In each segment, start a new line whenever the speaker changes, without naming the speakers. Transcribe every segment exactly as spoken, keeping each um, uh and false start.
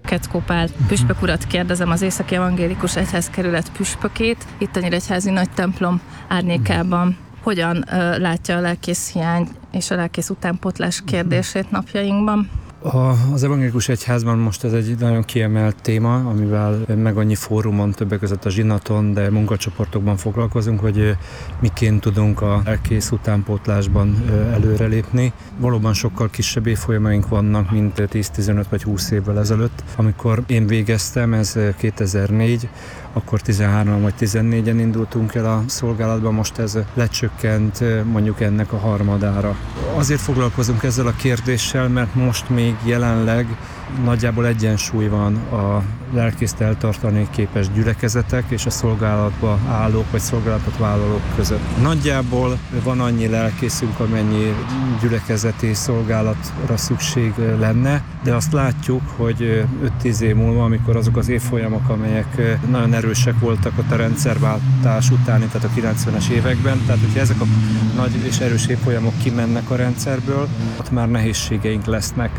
Keckó Pál püspök urat kérdezem, az Északi Evangélikus Egyházkerület püspökét, itt a Nyíregyházi nagy templom árnyékában. Hogyan ö, látja a lelkész hiány és a lelkész utánpótlás kérdését napjainkban?
A, az evangélikus egyházban most ez egy nagyon kiemelt téma, amivel meg annyi fórumon, többek között a zsinaton, de munkacsoportokban foglalkozunk, hogy miként tudunk a lelkész utánpótlásban előrelépni. Valóban sokkal kisebb évfolyamaink vannak, mint tíz-tizenöt vagy húsz évvel ezelőtt. Amikor én végeztem, ez kétezer-négy, akkor tizenhárom vagy tizennégyen indultunk el a szolgálatban, most ez lecsökkent mondjuk ennek a harmadára. Azért foglalkozunk ezzel a kérdéssel, mert most még jelenleg nagyjából egyensúly van a lelkészt eltartani képes gyülekezetek és a szolgálatba állók vagy szolgálatot vállalók között. Nagyjából van annyi lelkészünk, amennyi gyülekezeti szolgálatra szükség lenne, de azt látjuk, hogy öt-tíz év múlva, amikor azok az évfolyamok, amelyek nagyon erősek voltak ott a rendszerváltás utáni, tehát a kilencvenes években, tehát hogyha ezek a nagy és erős évfolyamok kimennek a rendszerből, ott már nehézségeink lesznek.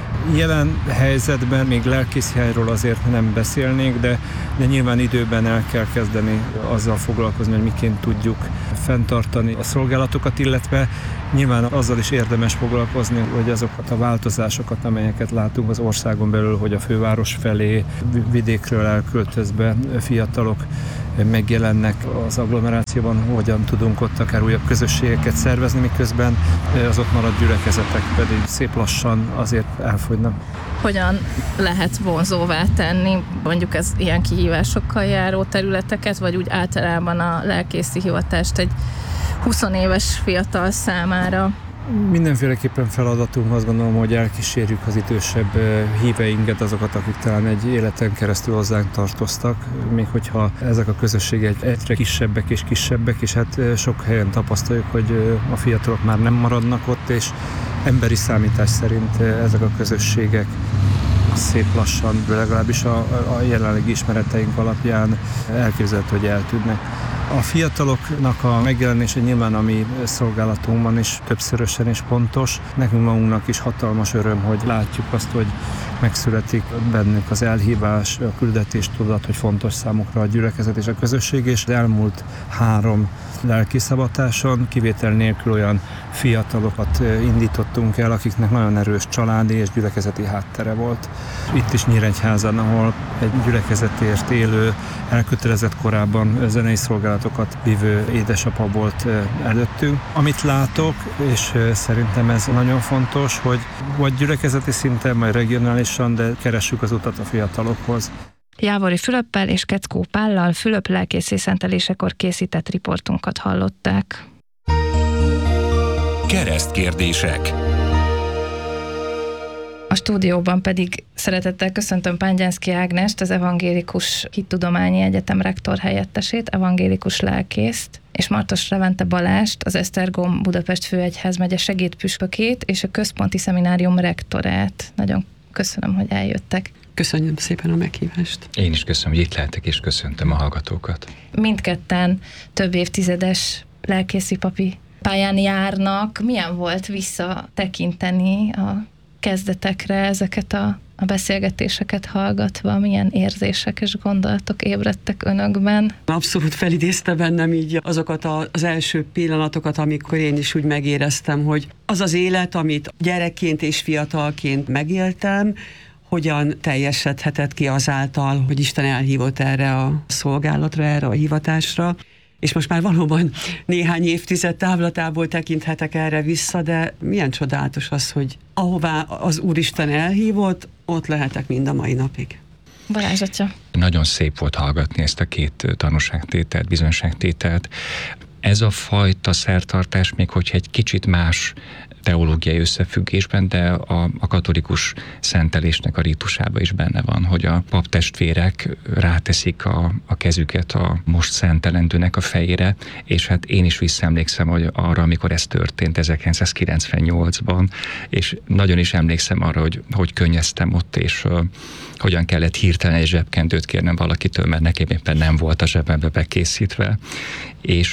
Jelen helyzetben még lelkészhiányról azért nem beszélnék, de, de nyilván időben el kell kezdeni azzal foglalkozni, hogy miként tudjuk fenntartani a szolgálatokat, illetve nyilván azzal is érdemes foglalkozni, hogy azokat a változásokat, amelyeket látunk az országon belül, hogy a főváros felé vidékről elköltözve fiatalok megjelennek az agglomerációban, hogyan tudunk ott akár újabb közösségeket szervezni, miközben az ott maradt gyülekezetek pedig szép lassan azért elfogynak.
Hogyan lehet vonzóvá tenni mondjuk ez ilyen kihívásokkal járó területeket, vagy úgy általában a lelkészi hivatást egy húsz éves fiatal számára?
Mindenféleképpen feladatunk, azt gondolom, hogy elkísérjük az idősebb híveinket, azokat, akik talán egy életen keresztül hozzánk tartoztak, még hogyha ezek a közösségek egyre kisebbek és kisebbek, és hát sok helyen tapasztaljuk, hogy a fiatalok már nem maradnak ott, és emberi számítás szerint ezek a közösségek szép lassan, legalábbis a, a jelenlegi ismereteink alapján elképzelhető, hogy eltűnnek. A fiataloknak a megjelenése nyilván a mi szolgálatunkban is többszörösen is pontos. Nekünk magunknak is hatalmas öröm, hogy látjuk azt, hogy megszületik bennük az elhívás, a küldetéstudat, hogy fontos számukra a gyülekezet és a közösség, és az elmúlt három lelkiszavatáson kivétel nélkül olyan fiatalokat indítottunk el, akiknek nagyon erős családi és gyülekezeti háttere volt. Itt is Nyíregyházan, ahol egy gyülekezetért élő, elkötelezett korábban zenei szolgálatokat vívő édesapa volt előttünk. Amit látok, és szerintem ez nagyon fontos, hogy vagy gyülekezeti szinten, vagy regionálisan, de keressük az utat a fiatalokhoz.
Jávori Fülöppel és Keckó Pállal Fülöp lelkészé szentelésekor készített riportunkat hallották.
Keresztkérdések.
A stúdióban pedig szeretettel köszöntöm Pángyánszky Ágnest, az Evangélikus Hittudományi Egyetem rektor helyettesét, evangélikus lelkészt, és Martos Levente Balást, az Esztergom Budapest főegyházmegye segédpüspökét és a Központi Szeminárium rektorát. Nagyon köszönöm, hogy eljöttek.
Köszönöm szépen a meghívást.
Én is köszönöm, hogy itt lehetek, és köszöntöm a hallgatókat.
Mindketten több évtizedes lelkészi papi pályán járnak. Milyen volt visszatekinteni a kezdetekre, ezeket a, a beszélgetéseket hallgatva, milyen érzések és gondolatok ébredtek önökben?
Abszolút felidézte bennem így azokat az első pillanatokat, amikor én is úgy megéreztem, hogy az az élet, amit gyerekként és fiatalként megéltem, hogyan teljesedhetett ki azáltal, hogy Isten elhívott erre a szolgálatra, erre a hivatásra. És most már valóban néhány évtized távlatából tekinthetek erre vissza, de milyen csodálatos az, hogy ahová az Úristen elhívott, ott lehetek mind a mai napig.
Balázs atya.
Nagyon szép volt hallgatni ezt a két tanúságtételt, bizonyságtételt. Ez a fajta szertartás, még hogyha egy kicsit más teológiai összefüggésben, de a, a katolikus szentelésnek a rítusába is benne van, hogy a paptestvérek ráteszik a, a kezüket a most szentelendőnek a fejére, és hát én is visszaemlékszem hogy arra, amikor ez történt ezerkilencszázkilencvennyolcban, és nagyon is emlékszem arra, hogy, hogy könnyeztem ott, és uh, hogyan kellett hirtelen egy zsebkendőt kérnem valakitől, mert nekem éppen nem volt a zsebembe bekészítve. És ez uh,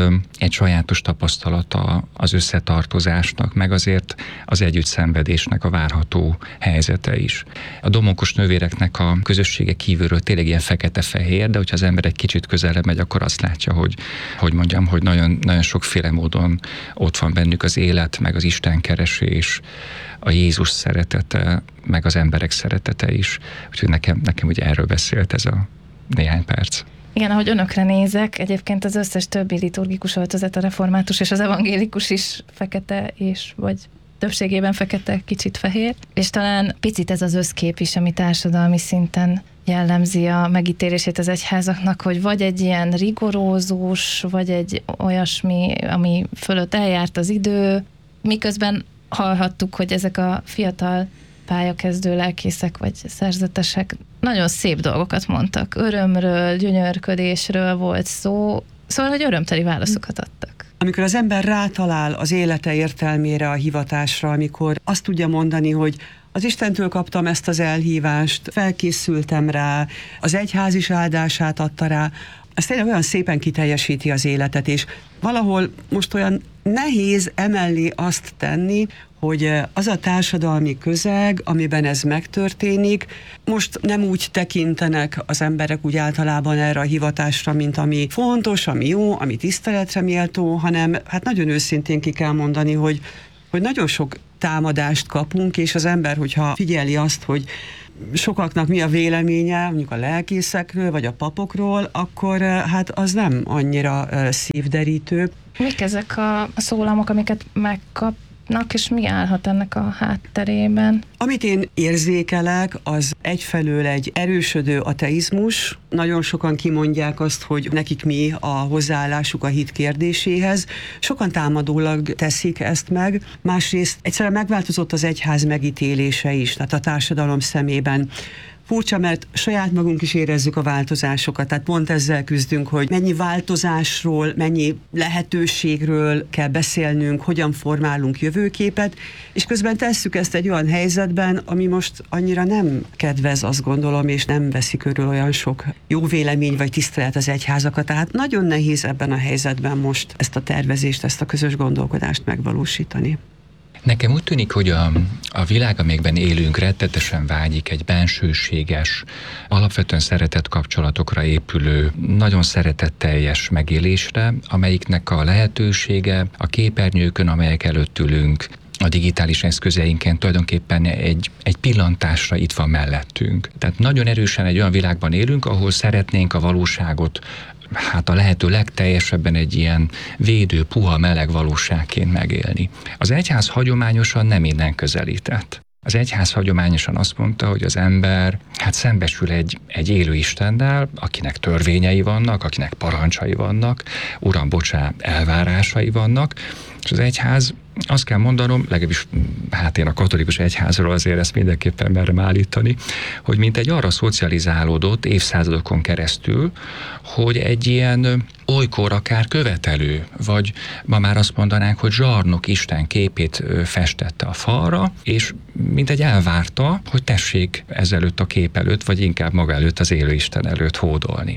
egy sajátos tapasztalata az összetartozásnak, meg azért az együtt szenvedésnek a várható helyzete is. A domokos nővéreknek a közössége kívülről tényleg ilyen fekete-fehér, de hogyha az ember egy kicsit közelebb megy, akkor azt látja, hogy, hogy mondjam, hogy nagyon, nagyon sokféle módon ott van bennük az élet, meg az istenkeresés, a Jézus szeretete, meg az emberek szeretete is. Úgyhogy nekem, nekem ugye erről beszélt ez a néhány perc.
Igen, ahogy önökre nézek, egyébként az összes többi liturgikus öltözet, a református és az evangélikus is fekete, és vagy többségében fekete, kicsit fehér. És talán picit ez az összkép is, ami társadalmi szinten jellemzi a megítélését az egyházaknak, hogy vagy egy ilyen rigorózus, vagy egy olyasmi, ami fölött eljárt az idő, miközben hallhattuk, hogy ezek a fiatal pályakezdő lelkészek vagy szerzetesek nagyon szép dolgokat mondtak. Örömről, gyönyörködésről volt szó, szóval, hogy örömteli válaszokat adtak.
Amikor az ember rátalál az élete értelmére, a hivatásra, amikor azt tudja mondani, hogy az Istentől kaptam ezt az elhívást, felkészültem rá, az egyház is áldását adta rá, ez tényleg olyan szépen kiteljesíti az életet, és valahol most olyan nehéz emellé azt tenni, hogy az a társadalmi közeg, amiben ez megtörténik, most nem úgy tekintenek az emberek úgy általában erre a hivatásra, mint ami fontos, ami jó, ami tiszteletre méltó, hanem hát nagyon őszintén ki kell mondani, hogy, hogy nagyon sok támadást kapunk, és az ember, hogyha figyeli azt, hogy sokaknak mi a véleménye, mondjuk a lelkészekről, vagy a papokról, akkor hát az nem annyira szívderítő.
Mik ezek a szólamok, amiket megkapnak, és mi állhat ennek a hátterében?
Amit én érzékelek, az egyfelől egy erősödő ateizmus. Nagyon sokan kimondják azt, hogy nekik mi a hozzáállásuk a hit kérdéséhez. Sokan támadólag teszik ezt meg. Másrészt egyszerűen megváltozott az egyház megítélése is, tehát a társadalom szemében. Furcsa, mert saját magunk is érezzük a változásokat, tehát pont ezzel küzdünk, hogy mennyi változásról, mennyi lehetőségről kell beszélnünk, hogyan formálunk jövőképet, és közben tesszük ezt egy olyan helyzetben, ami most annyira nem kedvez, azt gondolom, és nem veszi körül olyan sok jó vélemény vagy tisztelet az egyházakat, tehát nagyon nehéz ebben a helyzetben most ezt a tervezést, ezt a közös gondolkodást megvalósítani.
Nekem úgy tűnik, hogy a, a világ, amelyikben élünk, rettetesen vágyik egy bensőséges, alapvetően szeretett kapcsolatokra épülő, nagyon szeretetteljes megélésre, amelyiknek a lehetősége a képernyőkön, amelyek előtt ülünk, a digitális eszközeinken tulajdonképpen egy, egy pillantásra itt van mellettünk. Tehát nagyon erősen egy olyan világban élünk, ahol szeretnénk a valóságot hát a lehető legteljesebben egy ilyen védő, puha, meleg valóságként megélni. Az egyház hagyományosan nem innen közelített. Az egyház hagyományosan azt mondta, hogy az ember hát szembesül egy, egy élő Istennel, akinek törvényei vannak, akinek parancsai vannak, uram, bocsá, elvárásai vannak, és az egyház, azt kell mondanom, legalábbis hát én a katolikus egyházról azért ezt mindenképpen merem állítani, hogy mint egy arra szocializálódott évszázadokon keresztül, hogy egy ilyen olykor akár követelő, vagy ma már azt mondanánk, hogy zsarnok Isten képét festette a falra, és mint egy elvárta, hogy tessék ezelőtt a kép előtt, vagy inkább maga előtt az élő Isten előtt hódolni.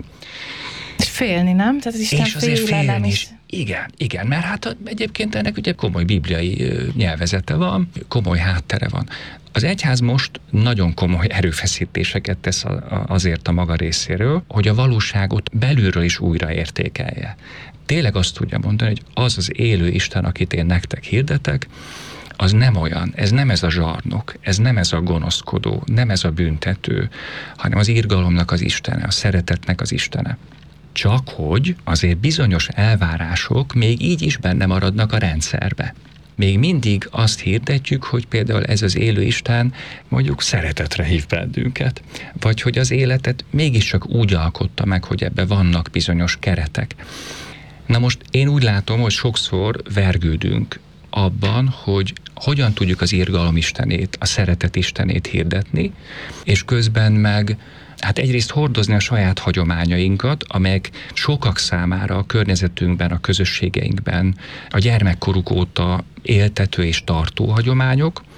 És félni, nem? Tehát az Isten
és azért félni
is.
is. Igen, igen, mert hát egyébként ennek ugye komoly bibliai nyelvezete van, komoly háttere van. Az egyház most nagyon komoly erőfeszítéseket tesz azért a maga részéről, hogy a valóságot belülről is újra értékelje. Tényleg azt tudja mondani, hogy az az élő Isten, akit én nektek hirdetek, az nem olyan, ez nem ez a zsarnok, ez nem ez a gonoszkodó, nem ez a büntető, hanem az irgalomnak az Istene, a szeretetnek az Istene. Csak hogy azért bizonyos elvárások még így is benne maradnak a rendszerbe. Még mindig azt hirdetjük, hogy például ez az élő Isten mondjuk szeretetre hív bennünket, vagy hogy az életet mégiscsak úgy alkotta meg, hogy ebbe vannak bizonyos keretek. Na most én úgy látom, hogy sokszor vergődünk abban, hogy hogyan tudjuk az irgalom Istenét, a szeretet Istenét hirdetni, és közben meg hát egyrészt hordozni a saját hagyományainkat, amelyek sokak számára a környezetünkben, a közösségeinkben a gyermekkoruk óta éltető és tartó hagyományok,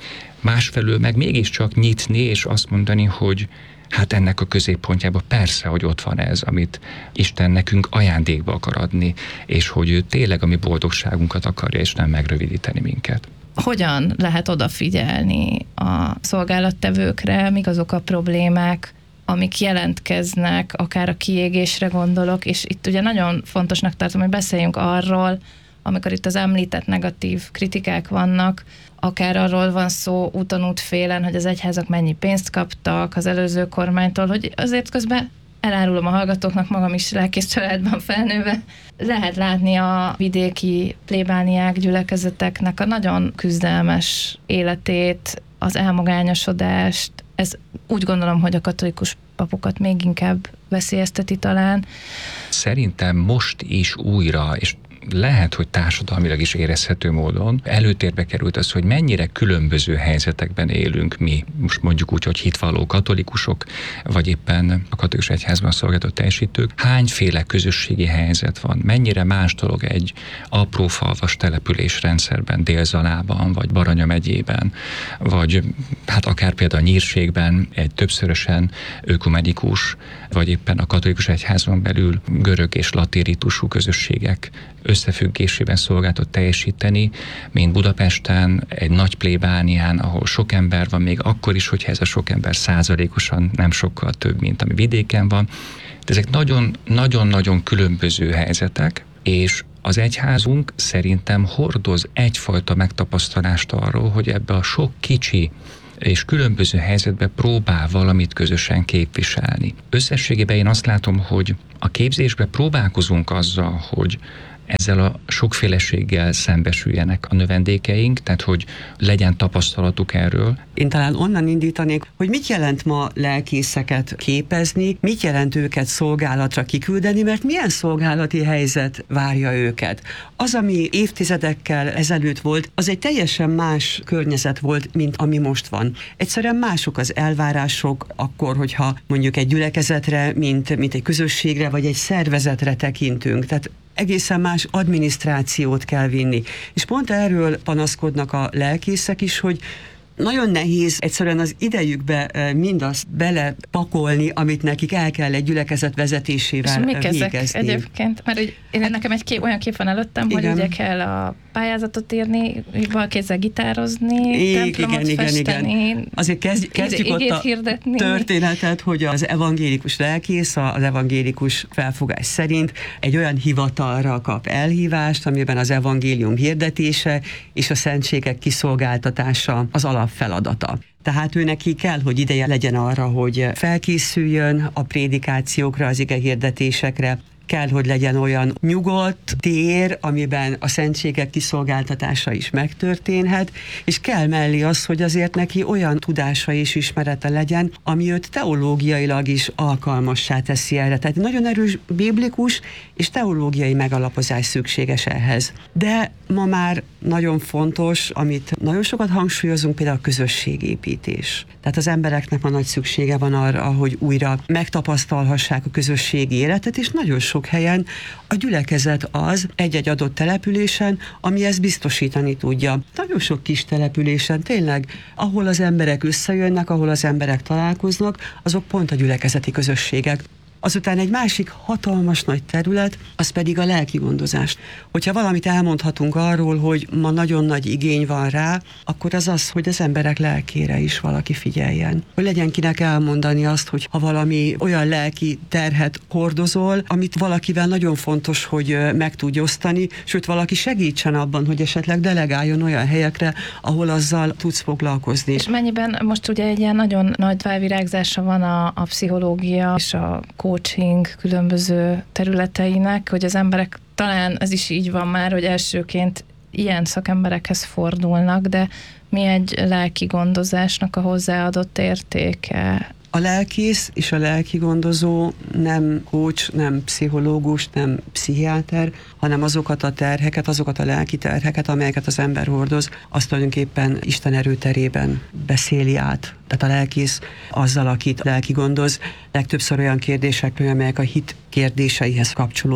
Másfelől meg mégiscsak nyitni, és azt mondani, hogy hát ennek a középpontjában persze, hogy ott van ez, amit Isten nekünk ajándékba akar adni, és hogy ő tényleg a mi boldogságunkat akarja, és nem megrövidíteni minket.
Hogyan lehet odafigyelni a szolgálattevőkre, mik azok a problémák, amik jelentkeznek, akár a kiégésre gondolok, és itt ugye nagyon fontosnak tartom, hogy beszéljünk arról, amikor itt az említett negatív kritikák vannak, akár arról van szó úton útfélen, hogy az egyházak mennyi pénzt kaptak az előző kormánytól, hogy azért közben elárulom a hallgatóknak, magam is lelkész családban felnőve, lehet látni a vidéki plébániák, gyülekezeteknek a nagyon küzdelmes életét, az elmagányosodást. Ez úgy gondolom, hogy a katolikus papokat még inkább veszélyezteti talán.
Szerintem most is újra, és lehet, hogy társadalmilag is érezhető módon előtérbe került az, hogy mennyire különböző helyzetekben élünk mi, most mondjuk úgy, hogy hitvalló katolikusok, vagy éppen a katolikus egyházban szolgálatot teljesítők, hányféle közösségi helyzet van, mennyire más dolog egy apró falvas településrendszerben, Dél-Zalában, vagy Baranya megyében, vagy hát akár például Nyírségben egy többszörösen ökumenikus, vagy éppen a katolikus egyházon belül görög és latin ritusú közösségek összefüggésében szolgálatot teljesíteni, mint Budapesten, egy nagy plébánián, ahol sok ember van, még akkor is, hogyha ez a sok ember százalékosan nem sokkal több, mint ami vidéken van. De ezek nagyon-nagyon különböző helyzetek, és az egyházunk szerintem hordoz egyfajta megtapasztalást arról, hogy ebbe a sok kicsi és különböző helyzetben próbál valamit közösen képviselni. Összességében én azt látom, hogy a képzésben próbálkozunk azzal, hogy ezzel a sokféleséggel szembesüljenek a növendékeink, tehát hogy legyen tapasztalatuk erről.
Én talán onnan indítanék, hogy mit jelent ma lelkészeket képezni, mit jelent őket szolgálatra kiküldeni, mert milyen szolgálati helyzet várja őket. Az, ami évtizedekkel ezelőtt volt, az egy teljesen más környezet volt, mint ami most van. Egyszerűen mások az elvárások akkor, hogyha mondjuk egy gyülekezetre, mint, mint egy közösségre, vagy egy szervezetre tekintünk. Tehát egészen más adminisztrációt kell vinni. És pont erről panaszkodnak a lelkészek is, hogy nagyon nehéz egyszerűen az idejükbe mindazt belepakolni, amit nekik el kell egy gyülekezet vezetésével
végezni. És mik ezek
végezni.
egyébként? Mert hogy én, nekem egy kép, olyan kép van előttem, igen, hogy ugye kell a pályázatot írni, valkézzel gitározni,
igen,
templomot
igen,
festeni,
igen. Azért kezd, kezdjük ott a
hirdetni.
Történetet, hogy az evangélikus lelkész az evangélikus felfogás szerint egy olyan hivatalra kap elhívást, amiben az evangélium hirdetése és a szentségek kiszolgáltatása az alapfeladata. Tehát ő neki kell, hogy ideje legyen arra, hogy felkészüljön a prédikációkra, az igehirdetésekre, kell, hogy legyen olyan nyugodt tér, amiben a szentségek kiszolgáltatása is megtörténhet, és kell mellé az, hogy azért neki olyan tudása és ismerete legyen, ami őt teológiailag is alkalmassá teszi erre. Tehát nagyon erős biblikus és teológiai megalapozás szükséges ehhez. De ma már nagyon fontos, amit nagyon sokat hangsúlyozunk, például a közösségépítés. Tehát az embereknek ma nagy szüksége van arra, hogy újra megtapasztalhassák a közösségi életet, és nagyon sok helyen a gyülekezet az egy-egy adott településen, ami ezt biztosítani tudja. Nagyon sok kis településen tényleg, ahol az emberek összejönnek, ahol az emberek találkoznak, azok pont a gyülekezeti közösségek. Azután egy másik hatalmas nagy terület, az pedig a lelki gondozás. Hogyha valamit elmondhatunk arról, hogy ma nagyon nagy igény van rá, akkor az az, hogy az emberek lelkére is valaki figyeljen. Hogy legyen kinek elmondani azt, hogy ha valami olyan lelki terhet hordozol, amit valakivel nagyon fontos, hogy meg tudj osztani, sőt valaki segítsen abban, hogy esetleg delegáljon olyan helyekre, ahol azzal tudsz foglalkozni.
És mennyiben most ugye egy ilyen nagyon nagy felvirágzása van a, a pszichológia és a coaching különböző területeinek, hogy az emberek, talán ez is így van már, hogy elsőként ilyen szakemberekhez fordulnak, de mi egy lelki gondozásnak a hozzáadott értéke?
A lelkész és a lelki gondozó nem coach, nem pszichológus, nem pszichiáter, hanem azokat a terheket, azokat a lelki terheket, amelyeket az ember hordoz, azt tulajdonképpen Isten erőterében beszéli át. Tehát a lelkész azzal, akit lelki gondoz, legtöbbször olyan kérdésekről, amelyek a hit kérdéseihez kapcsolódnak.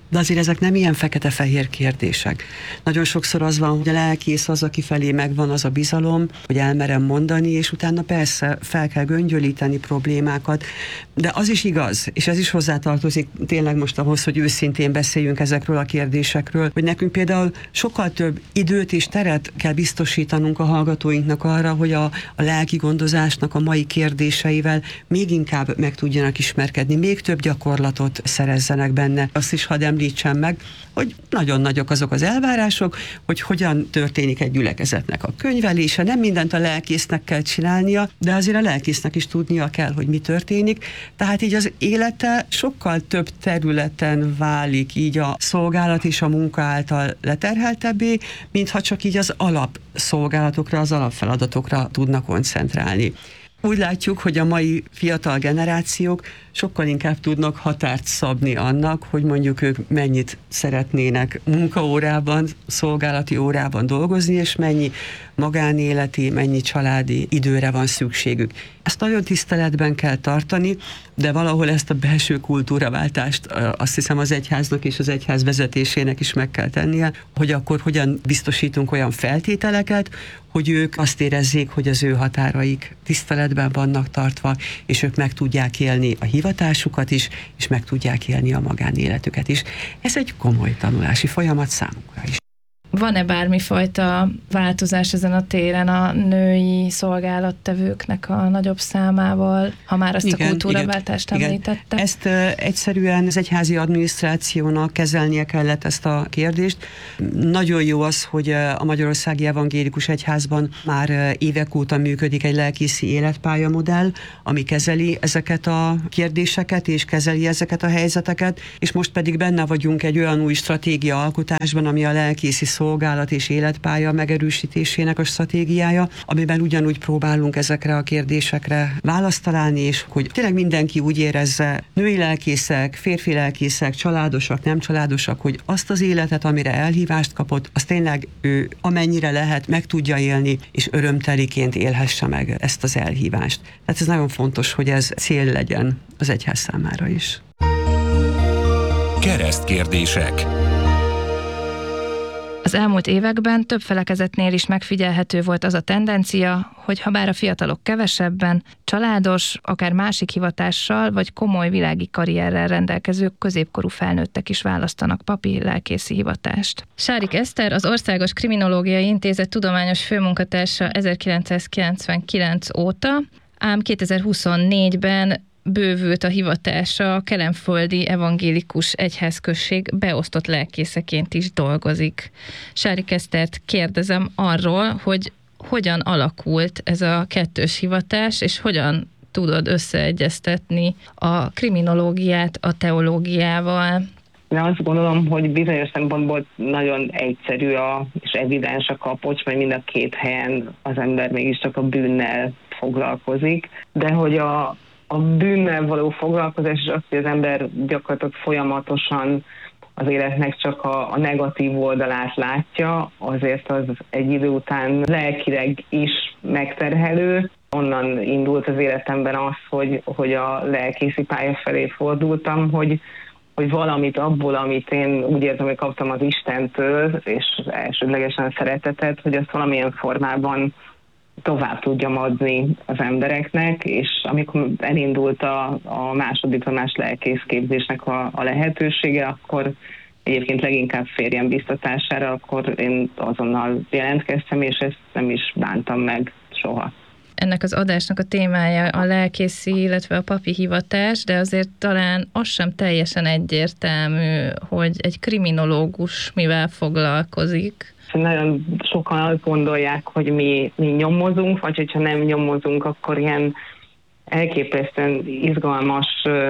De azért ezek nem ilyen fekete-fehér kérdések. Nagyon sokszor az van, hogy a lelkész az, aki felé megvan az a bizalom, hogy elmerem mondani, és utána persze fel kell göngyölíteni problémákat, de az is igaz, és ez is hozzátartozik tényleg most ahhoz, hogy őszintén beszéljünk ezekről a kérdésekről, hogy nekünk például sokkal több időt és teret kell biztosítanunk a hallgatóinknak arra, hogy a, a lelki gondozásnak a mai kérdéseivel még inkább meg tudjanak ismerkedni, még több gyakorlatot szerezzenek benne. Azt is hadd említsem meg, hogy nagyon nagyok azok az elvárások, hogy hogyan történik egy gyülekezetnek a könyvelése, nem mindent a lelkésznek kell csinálnia, de azért a lelkésznek is tudnia kell, hogy mi történik. Tehát így az élete sokkal több területen válik így a szolgálat és a munka által leterheltebbé, mintha csak így az alapszolgálatokra, az alapfeladatokra tudnak koncentrálni. Úgy látjuk, hogy a mai fiatal generációk sokkal inkább tudnak határt szabni annak, hogy mondjuk ők mennyit szeretnének munkaórában, szolgálati órában dolgozni, és mennyi magánéleti, mennyi családi időre van szükségük. Ezt nagyon tiszteletben kell tartani, de valahol ezt a belső kultúraváltást azt hiszem az egyháznak és az egyház vezetésének is meg kell tennie, hogy akkor hogyan biztosítunk olyan feltételeket, hogy ők azt érezzék, hogy az ő határaik tiszteletben vannak tartva, és ők meg tudják élni a hivatásukat is, és meg tudják élni a magánéletüket is. Ez egy komoly tanulási folyamat számukra is.
Van-e bármifajta változás ezen a téren a női szolgálattevőknek a nagyobb számával, ha már azt igen, a kultúraváltást igen, említette?
Igen. Ezt uh, egyszerűen az egyházi adminisztrációnak kezelnie kellett ezt a kérdést. Nagyon jó az, hogy uh, a Magyarországi Evangélikus Egyházban már uh, évek óta működik egy lelkészi életpályamodell, ami kezeli ezeket a kérdéseket, és kezeli ezeket a helyzeteket, és most pedig benne vagyunk egy olyan új stratégia alkotásban, ami a lelkészi szolgálat és életpálya megerősítésének a stratégiája, amiben ugyanúgy próbálunk ezekre a kérdésekre választ találni, és hogy tényleg mindenki úgy érezze, női lelkészek, férfi lelkészek, családosak, nem családosak, hogy azt az életet, amire elhívást kapott, az tényleg ő amennyire lehet meg tudja élni, és örömteliként élhesse meg ezt az elhívást. Tehát ez nagyon fontos, hogy ez cél legyen az egyház számára is.
Keresztkérdések.
Az elmúlt években több felekezetnél is megfigyelhető volt az a tendencia, hogy ha bár a fiatalok kevesebben, családos, akár másik hivatással vagy komoly világi karrierrel rendelkező középkorú felnőttek is választanak papi lelkészi hivatást. Sárik Eszter, az Országos Kriminológiai Intézet tudományos főmunkatársa ezerkilencszázkilencvenkilenc óta, ám kétezer-huszonnégyben bővült a hivatása, a Kelenföldi Evangélikus Egyházközség beosztott lelkészeként is dolgozik. Sárik Esztert kérdezem arról, hogy hogyan alakult ez a kettős hivatás, és hogyan tudod összeegyeztetni a kriminológiát a teológiával.
Én azt gondolom, hogy bizonyos szempontból nagyon egyszerű a, és evidens a kapocs, mert mind a két helyen az ember mégiscsak a bűnnel foglalkozik, de hogy a A bűnnel való foglalkozás, és azt, hogy az ember gyakorlatilag folyamatosan az életnek csak a, a negatív oldalát látja, azért az egy idő után lelkileg is megterhelő. Onnan indult az életemben az, hogy, hogy a lelkészi pálya felé fordultam, hogy, hogy valamit abból, amit én úgy érzem, hogy kaptam az Istentől, és elsődlegesen a szeretetet, hogy azt valamilyen formában tovább tudjam adni az embereknek, és amikor elindult a, a másoddiplomás lelkészképzésnek a, a lehetősége, akkor egyébként leginkább férjem biztatására, akkor én azonnal jelentkeztem, és ezt nem is bántam meg soha.
Ennek az adásnak a témája a lelkészi, illetve a papi hivatás, de azért talán az sem teljesen egyértelmű, hogy egy kriminológus mivel foglalkozik.
Nagyon sokan azt gondolják, hogy mi, mi nyomozunk, vagy hogyha nem nyomozunk, akkor ilyen elképesztően izgalmas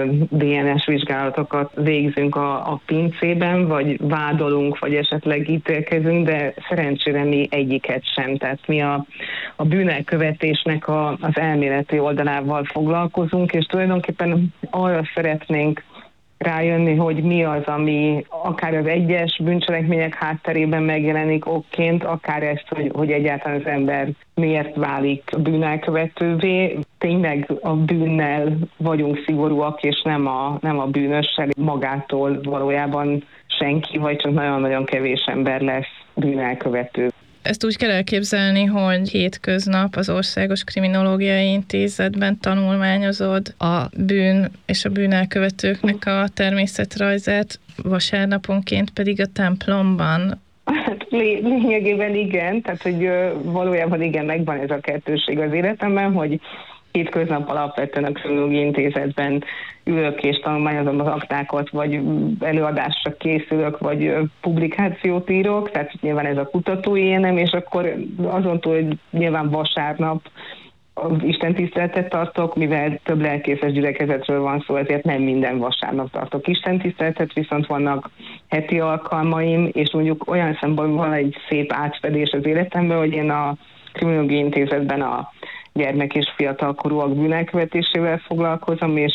dé en es vizsgálatokat végzünk a, a pincében, vagy vádolunk, vagy esetleg ítélkezünk, de szerencsére mi egyiket sem. Tehát mi a, a bűnelkövetésnek a, az elméleti oldalával foglalkozunk, és tulajdonképpen arra szeretnénk rájönni, hogy mi az, ami akár az egyes bűncselekmények hátterében megjelenik okként, akár ezt, hogy, hogy egyáltalán az ember miért válik bűnelkövetővé. tényleg a bűnnel vagyunk szigorúak, és nem a, nem a bűnössel, magától valójában senki, vagy csak nagyon-nagyon kevés ember lesz bűnelkövető.
Ezt úgy kell elképzelni, hogy hétköznap az Országos Kriminológiai Intézetben tanulmányozod a bűn és a bűnelkövetőknek a természetrajzát, vasárnaponként pedig a templomban.
Hát lé- lényegében igen, tehát hogy valójában igen, megvan ez a kettőség az életemben, hogy hétköznap alapvetően a Kriminológiai Intézetben ülök és tanulmányozom az aktákat, vagy előadásra készülök, vagy publikációt írok, tehát nyilván ez a kutatói énem, és akkor azon túl, hogy nyilván vasárnap istentiszteletet tartok, mivel több lelkészes gyülekezetről van szó, ezért nem minden vasárnap tartok istentiszteletet, viszont vannak heti alkalmaim, és mondjuk olyan szempontból van egy szép átfedés az életemben, hogy én a Kriminológiai Intézetben a gyermek és fiatalkorúak bűnelkövetésével foglalkozom, és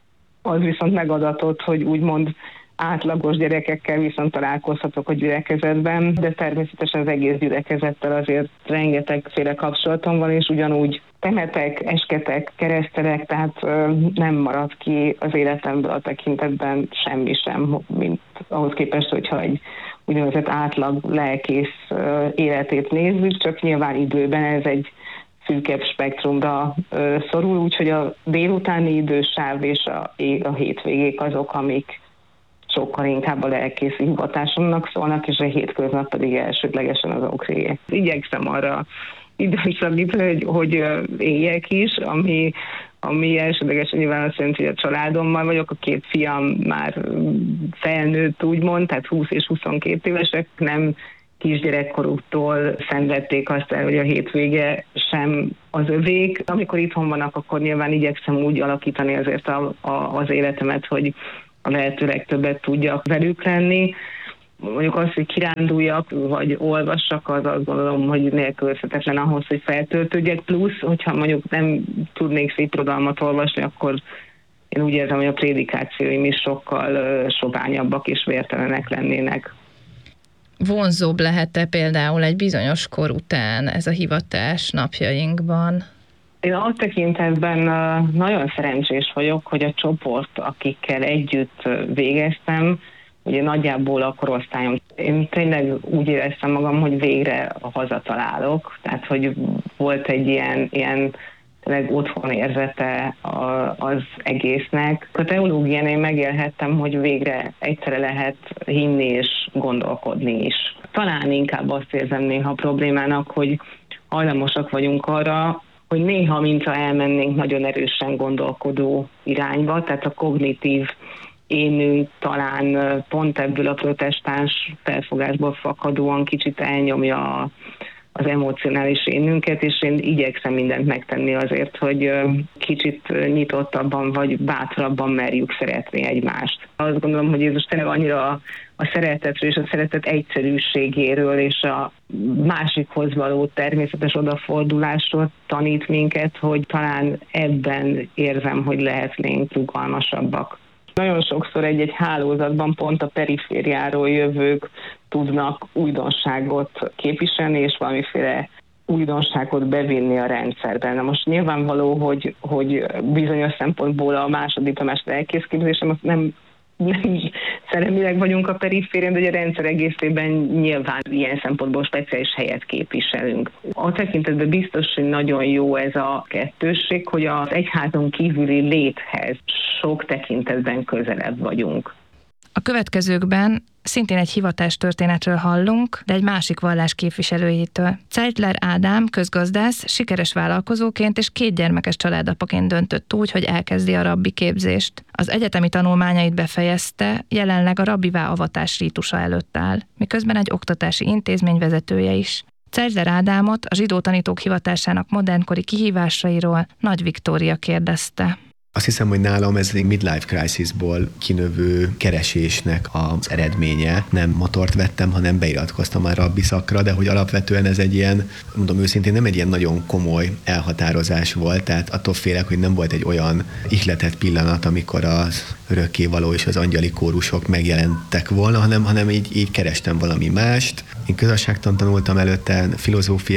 az viszont megadatott, hogy úgymond átlagos gyerekekkel viszont találkozhatok a gyülekezetben, de természetesen az egész gyülekezettel azért rengetegféle kapcsolatom van, és ugyanúgy temetek, esketek, keresztelek, tehát ö, nem marad ki az életemből a tekintetben semmi sem, mint ahhoz képest, hogyha egy úgynevezett átlag lelkész ö, életét nézzük, csak nyilván időben ez egy szűkebb spektrumra ö, szorul, úgyhogy a délutáni idősáv és a, a hétvégék azok, amik sokkal inkább a lelkészi hivatásomnak szólnak, és a hétköznap pedig elsődlegesen az okréje. Igyekszem arra időszakítani, hogy, hogy éljek is, ami, ami elsődlegesen nyilván azt jelenti, hogy a családommal vagyok, a két fiam már felnőtt úgymond, tehát húsz és huszonkét évesek, nem kisgyerekkoruktól szenvedték azt el, hogy a hétvége sem az övék. Amikor itthon vannak, akkor nyilván igyekszem úgy alakítani azért a, a, az életemet, hogy a lehető legtöbbet tudjak velük lenni. Mondjuk azt, hogy kiránduljak, vagy olvassak, az azt gondolom, hogy nélkülözhetetlen ahhoz, hogy feltöltődjek. Plusz, hogyha mondjuk nem tudnék szép irodalmat olvasni, akkor én úgy érzem, hogy a prédikációim is sokkal soványabbak és vértelenek lennének.
Vonzóbb lehet-e például egy bizonyos kor után ez a hivatás napjainkban?
Én a tekintetben nagyon szerencsés vagyok, hogy a csoport, akikkel együtt végeztem, ugye nagyjából a korosztályom. Én tényleg úgy éreztem magam, hogy végre hazatalálok, tehát hogy volt egy ilyen, ilyen tényleg otthon érzete az egésznek. A teológián én megélhettem, hogy végre egyszerre lehet hinni és gondolkodni is. Talán inkább azt érzem néha problémának, hogy hajlamosak vagyunk arra, hogy néha, mintha elmennénk nagyon erősen gondolkodó irányba, tehát a kognitív énünk talán pont ebből a protestáns felfogásból fakadóan kicsit elnyomja az emocionális énünket, és én igyekszem mindent megtenni azért, hogy kicsit nyitottabban vagy bátrabban merjük szeretni egymást. Azt gondolom, hogy Jézus tényleg annyira a szeretetről és a szeretet egyszerűségéről és a másikhoz való természetes odafordulásról tanít minket, hogy talán ebben érzem, hogy lehetnénk rugalmasabbak. Nagyon sokszor egy-egy hálózatban pont a perifériáról jövők tudnak újdonságot képviselni, és valamiféle újdonságot bevinni a rendszerben. Na most nyilvánvaló, hogy, hogy bizonyos szempontból a másoddiplomás lelkészképzésem az nem, nem szellemileg vagyunk a periférián, de a rendszer egészében nyilván ilyen szempontból speciális helyet képviselünk. A tekintetben biztos, hogy nagyon jó ez a kettősség, hogy az egyházon kívüli léthez sok tekintetben közelebb vagyunk.
A következőkben szintén egy hivatástörténetről hallunk, de egy másik vallás képviselőjétől. Zeidler Ádám közgazdász, sikeres vállalkozóként és két gyermekes családapaként döntött úgy, hogy elkezdi a rabbi képzést. Az egyetemi tanulmányait befejezte, jelenleg a rabbivá avatás rítusa előtt áll, miközben egy oktatási intézmény vezetője is. Zeidler Ádámot a zsidó tanítók hivatásának modernkori kihívásairól Nagy Viktória kérdezte.
Azt hiszem, hogy nálam ez egy midlife crisisból kinövő keresésnek az eredménye. Nem motort vettem, hanem beiratkoztam már rabbi szakra, de hogy alapvetően ez egy ilyen, mondom őszintén, nem egy ilyen nagyon komoly elhatározás volt, tehát attól félek, hogy nem volt egy olyan ihletett pillanat, amikor az örökkévaló és az angyali kórusok megjelentek volna, hanem, hanem így, így kerestem valami mást. Én közösségtan tanultam előtte, filozófiát,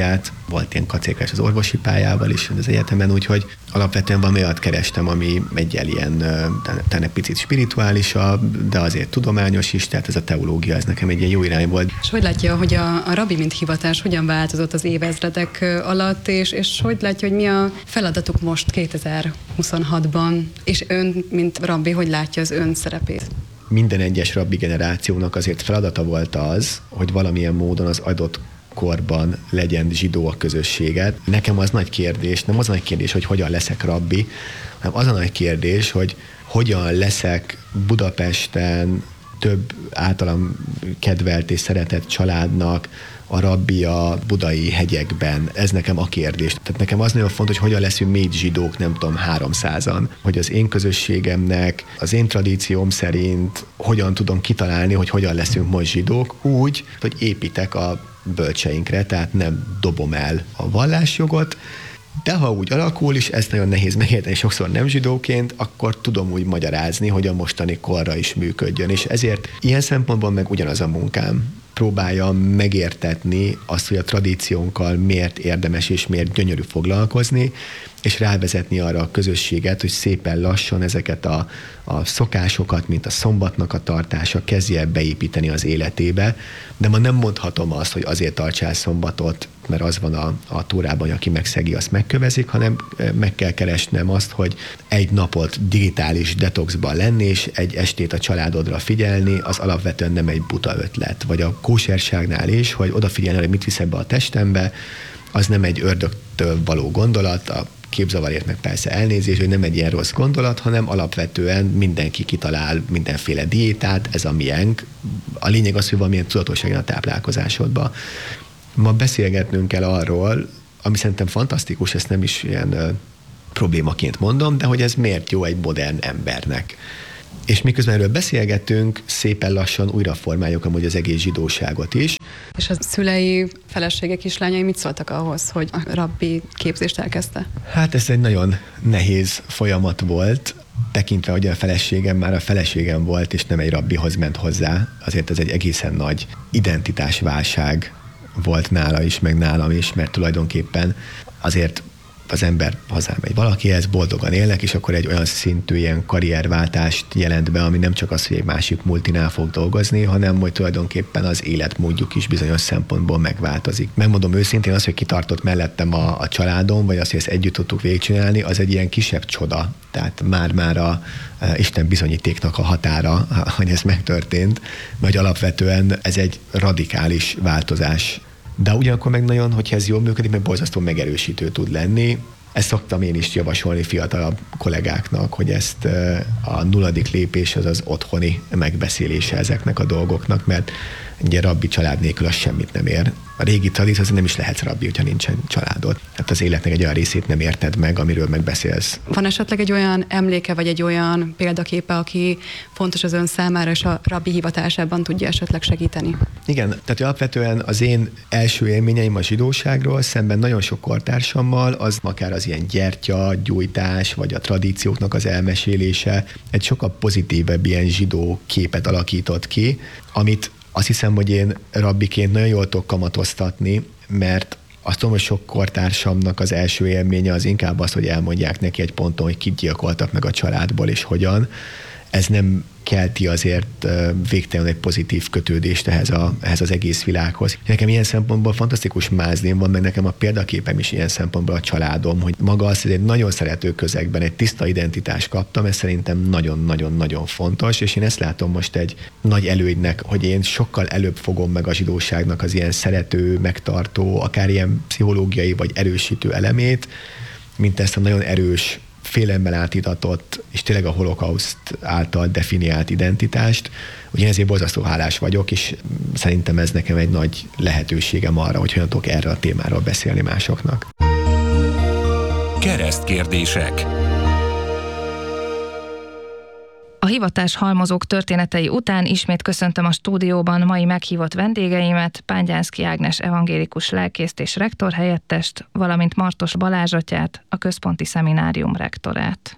volt ilyen kacérkás az orvosi pályával is az egyetemen, úgyhogy alapvetően valami olyat kerestem, ami egyel ilyen, talán egy picit spirituálisabb, de azért tudományos is, tehát ez a teológia, ez nekem egy ilyen jó irány volt.
És hogy látja, hogy a, a rabbi mint hivatás hogyan változott az évezredek alatt, és, és hogy látja, hogy mi a feladatuk most kétezer-huszonhatban, és ön, mint rabbi, hogy látja az ön szerepét?
Minden egyes rabbi generációnak azért feladata volt az, hogy valamilyen módon az adott korban legyen zsidó a közösséget. Nekem az nagy kérdés, nem az nagy kérdés, hogy hogyan leszek rabbi, hanem az a nagy kérdés, hogy hogyan leszek Budapesten több általam kedvelt és szeretett családnak a rabbi a budai hegyekben. Ez nekem a kérdés. Tehát nekem az nagyon fontos, hogy hogyan leszünk mi zsidók, nem tudom, háromszázan. Hogy az én közösségemnek, az én tradícióm szerint hogyan tudom kitalálni, hogy hogyan leszünk most zsidók, úgy, hogy építek a bölcseinkre, tehát nem dobom el a vallásjogot, de ha úgy alakul, és ezt nagyon nehéz megérteni sokszor nem zsidóként, akkor tudom úgy magyarázni, hogy a mostani korra is működjön. És ezért ilyen szempontból meg ugyanaz a munkám. Próbálja megértetni azt, hogy a tradíciónkkal miért érdemes és miért gyönyörű foglalkozni, és rávezetni arra a közösséget, hogy szépen lassan ezeket a, a szokásokat, mint a szombatnak a tartása kezdje beépíteni az életébe. De ma nem mondhatom azt, hogy azért tartsál szombatot, mert az van a, a tórában, aki megszegi, azt megkövezik, hanem meg kell keresnem azt, hogy egy napot digitális detoxban lenni, és egy estét a családodra figyelni, az alapvetően nem egy buta ötlet. Vagy a kóserságnál is, hogy odafigyelni, hogy mit visz ebbe a testembe, az nem egy ördögtől való gondolat, a képzavarért meg persze elnézés, hogy nem egy ilyen rossz gondolat, hanem alapvetően mindenki kitalál mindenféle diétát, ez a miénk. A lényeg az, hogy valamilyen tudatosság a táplálkozásodban. Ma beszélgetnünk kell arról, ami szerintem fantasztikus, ezt nem is ilyen ö, problémaként mondom, de hogy ez miért jó egy modern embernek. És miközben erről beszélgetünk, szépen lassan újra formáljuk amúgy az egész zsidóságot is.
És a szülei, feleségek, kislányai mit szóltak ahhoz, hogy a rabbi képzést elkezdte?
Hát ez egy nagyon nehéz folyamat volt, tekintve, hogy a feleségem már a feleségem volt, és nem egy rabbihoz ment hozzá. Azért ez egy egészen nagy identitásválság volt nála is, meg nálam is, mert tulajdonképpen azért az ember hozzámegy valakihez, boldogan élnek, és akkor egy olyan szintű ilyen karrierváltást jelent be, ami nem csak az, hogy egy másik multinál fog dolgozni, hanem hogy tulajdonképpen az életmódjuk is bizonyos szempontból megváltozik. Megmondom őszintén, az, hogy kitartott mellettem a, a családom, vagy az, hogy ezt együtt tudtuk végigcsinálni, az egy ilyen kisebb csoda. Tehát már-már a, a Isten bizonyítéknak a határa, hogy ez megtörtént, vagy alapvetően ez egy radikális változás. De ugyanakkor meg nagyon, hogyha ez jól működik, meg borzasztó megerősítő tud lenni. Ezt szoktam én is javasolni fiatalabb kollégáknak, hogy ezt a nulladik lépés az az otthoni megbeszélése ezeknek a dolgoknak, mert ugye rabbi család nélkül az semmit nem ér. A régi tradíció az nem is lehetsz rabbi, hogyha nincsen családod. Hát az életnek egy olyan részét nem érted meg, amiről megbeszélsz.
Van esetleg egy olyan emléke, vagy egy olyan példaképe, aki fontos az ön számára, és a rabbi hivatásában tudja esetleg segíteni?
Igen, tehát alapvetően az én első élményeim a zsidóságról szemben nagyon sok kortársammal, az akár az ilyen gyertya, gyújtás, vagy a tradícióknak az elmesélése egy sokkal pozitívebb ilyen zsidó képet alakított ki, amit azt hiszem, hogy én rabbiként nagyon jól tudok kamatoztatni, mert azt tudom, hogy sok kortársamnak az első élménye az inkább az, hogy elmondják neki egy ponton, hogy kit gyilkoltak meg a családból és hogyan. Ez nem kelti azért végtelenül egy pozitív kötődést ehhez, a, ehhez az egész világhoz. Nekem ilyen szempontból fantasztikus mázlém van, meg nekem a példaképem is ilyen szempontból a családom, hogy maga az, hogy egy nagyon szerető közegben egy tiszta identitást kaptam, ez szerintem nagyon-nagyon-nagyon fontos, és én ezt látom most egy nagy előnynek, hogy én sokkal előbb fogom meg a zsidóságnak az ilyen szerető, megtartó, akár ilyen pszichológiai vagy erősítő elemét, mint ezt a nagyon erős, félelemmel átitatott, és tényleg a holokauszt által definiált identitást. Ugye ezért borzasztó hálás vagyok, és szerintem ez nekem egy nagy lehetőségem arra, hogy hogyan tudok erről a témáról beszélni másoknak.
Keresztkérdések.
A hivatás halmozók történetei után ismét köszöntöm a stúdióban mai meghívott vendégeimet, Pángyánszky Ágnes evangélikus lelkészt és rektorhelyettest, valamint Martos Balázs atyát, a Központi Szeminárium rektorát.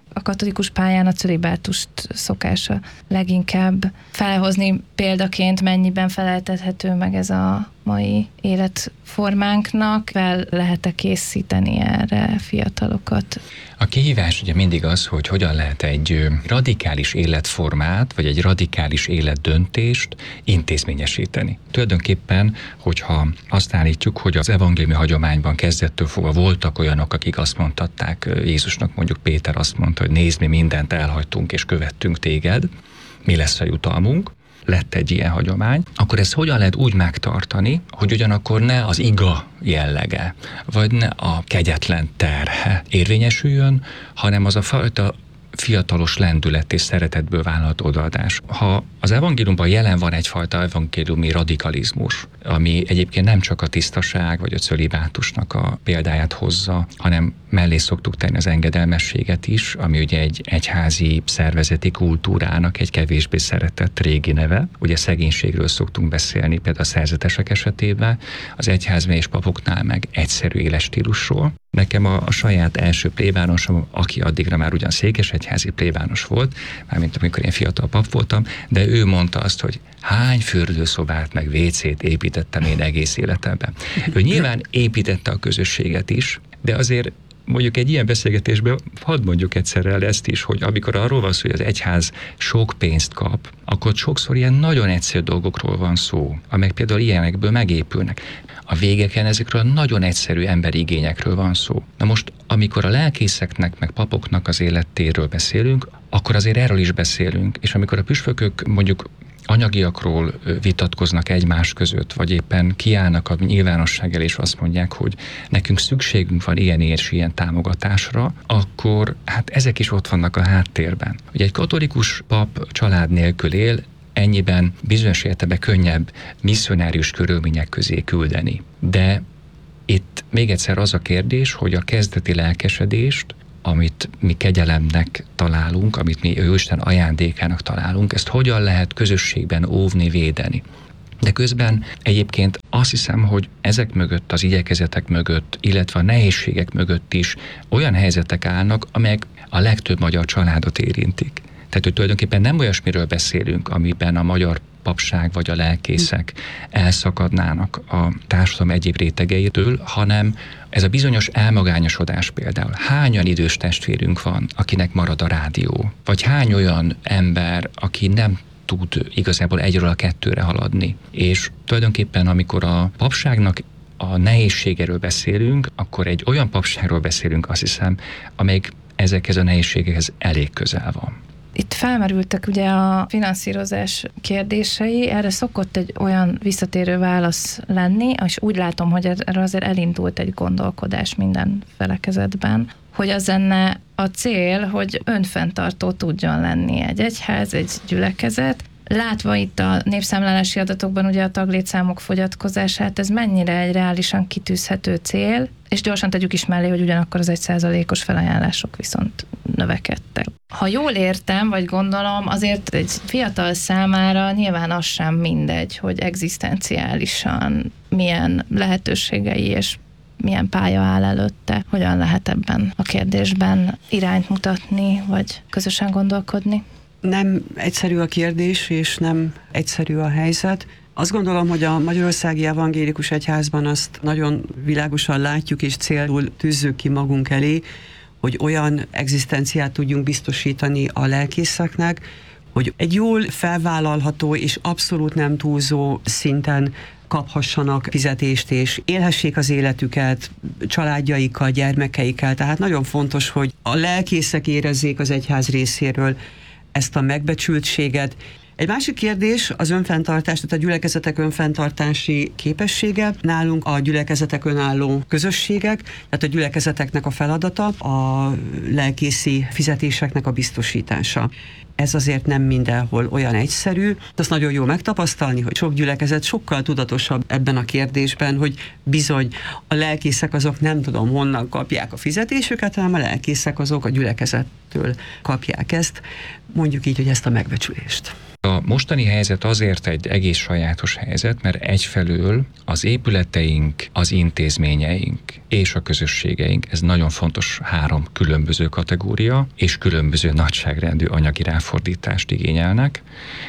A katolikus pályán a cölibátust szokása leginkább felhozni példaként, mennyiben feleltethető meg ez a mai életformánknak, fel lehet-e készíteni erre fiatalokat?
A kihívás ugye mindig az, hogy hogyan lehet egy radikális életformát, vagy egy radikális életdöntést intézményesíteni. Tulajdonképpen, hogyha azt állítjuk, hogy az evangéliumi hagyományban kezdettől fogva voltak olyanok, akik azt mondtatták Jézusnak, mondjuk Péter azt mondta, hogy nézd, mi mindent elhagytunk és követtünk téged, mi lesz a jutalmunk, lett egy ilyen hagyomány, akkor ezt hogyan lehet úgy megtartani, hogy ugyanakkor ne az iga jellege, vagy ne a kegyetlen terhe érvényesüljön, hanem az a fajta fiatalos lendület és szeretetből vállalt odaadás. Ha az evangéliumban jelen van egyfajta evangéliumi radikalizmus, ami egyébként nem csak a tisztaság vagy a cölibátusnak a példáját hozza, hanem mellé szoktuk tenni az engedelmességet is, ami ugye egy egyházi szervezeti kultúrának egy kevésbé szeretett régi neve. Ugye szegénységről szoktunk beszélni, például a szerzetesek esetében, az egyházban és papoknál meg egyszerű életstílusról. Nekem a, a saját első plébánosom, aki addigra már ugyan székesegyházi plébános volt, mármint amikor én fiatal pap voltam, de ő mondta azt, hogy hány fürdőszobát meg vécét építettem én egész életemben. Ő nyilván építette a közösséget is, de azért mondjuk egy ilyen beszélgetésben hadd mondjuk egyszerre el ezt is, hogy amikor arról van szó, hogy az egyház sok pénzt kap, akkor sokszor ilyen nagyon egyszerű dolgokról van szó, amelyek például ilyenekből megépülnek. A végeken ezekről a nagyon egyszerű emberi igényekről van szó. Na most, amikor a lelkészeknek, meg papoknak az életéről beszélünk, akkor azért erről is beszélünk, és amikor a püspökök mondjuk anyagiakról vitatkoznak egymás között, vagy éppen kiállnak a nyilvánosság elé, és azt mondják, hogy nekünk szükségünk van ilyen és ilyen támogatásra, akkor hát ezek is ott vannak a háttérben. Ugye egy katolikus pap család nélkül él, ennyiben bizonyos értelemben könnyebb misszionárius körülmények közé küldeni. De itt még egyszer az a kérdés, hogy a kezdeti lelkesedést, amit mi kegyelemnek találunk, amit mi Jóisten ajándékának találunk, ezt hogyan lehet közösségben óvni, védeni. De közben egyébként azt hiszem, hogy ezek mögött, az igyekezetek mögött, illetve a nehézségek mögött is olyan helyzetek állnak, amelyek a legtöbb magyar családot érintik. Tehát, hogy tulajdonképpen nem olyasmiről beszélünk, amiben a magyar papság vagy a lelkészek elszakadnának a társadalom egyéb rétegeitől, hanem ez a bizonyos elmagányosodás például. Hányan idős testvérünk van, akinek marad a rádió? Vagy hány olyan ember, aki nem tud igazából egyről a kettőre haladni? És tulajdonképpen, amikor a papságnak a nehézségeről beszélünk, akkor egy olyan papságról beszélünk, azt hiszem, amelyik ezekhez a nehézségekhez elég közel van.
Itt felmerültek ugye a finanszírozás kérdései, erre szokott egy olyan visszatérő válasz lenni, és úgy látom, hogy erre azért elindult egy gondolkodás minden felekezetben, hogy az lenne a cél, hogy önfenntartó tudjon lenni egy egyház, egy gyülekezet. Látva itt a népszámlálási adatokban ugye a taglétszámok fogyatkozását, ez mennyire egy reálisan kitűzhető cél, és gyorsan tegyük is mellé, hogy ugyanakkor az egy százalékos felajánlások viszont növekedtek. Ha jól értem, vagy gondolom, azért egy fiatal számára nyilván az sem mindegy, hogy egzisztenciálisan milyen lehetőségei és milyen pálya áll előtte, hogyan lehet ebben a kérdésben irányt mutatni, vagy közösen gondolkodni.
Nem egyszerű a kérdés, és nem egyszerű a helyzet. Azt gondolom, hogy a Magyarországi Evangélikus Egyházban azt nagyon világosan látjuk, és célul tűzzük ki magunk elé, hogy olyan egzisztenciát tudjunk biztosítani a lelkészeknek, hogy egy jól felvállalható és abszolút nem túlzó szinten kaphassanak fizetést, és élhessék az életüket családjaikkal, gyermekeikkel. Tehát nagyon fontos, hogy a lelkészek érezzék az egyház részéről ezt a megbecsültséget. Egy másik kérdés az önfenntartás, tehát a gyülekezetek önfenntartási képessége. Nálunk a gyülekezetek önálló közösségek, tehát a gyülekezeteknek a feladata a lelkészi fizetéseknek a biztosítása. Ez azért nem mindenhol olyan egyszerű. Azt nagyon jó megtapasztalni, hogy sok gyülekezet sokkal tudatosabb ebben a kérdésben, hogy bizony a lelkészek azok nem tudom honnan kapják a fizetésüket, hanem a lelkészek azok a gyülekezettől kapják ezt. Mondjuk így, hogy ezt a megbecsülést.
A mostani helyzet azért egy egész sajátos helyzet, mert egyfelől az épületeink, az intézményeink és a közösségeink, ez nagyon fontos három különböző kategória, és különböző nagyságrendű anyagi ráfordítást igényelnek,